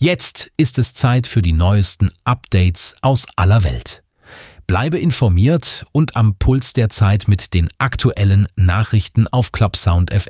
Jetzt ist es Zeit für die neuesten Updates aus aller Welt. Bleibe informiert und am Puls der Zeit mit den aktuellen Nachrichten auf ClubSound